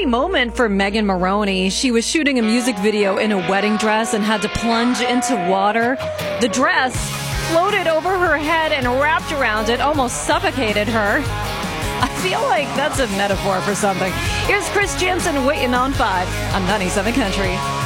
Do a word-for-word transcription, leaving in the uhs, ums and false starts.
scary moment for Megan Moroney. She was shooting a music video in a wedding dress and had to plunge into water. The dress floated over her head and wrapped around it, almost suffocated her. I feel like that's a metaphor for something. Here's Chris Jensen waiting on five on ninety-seven Country.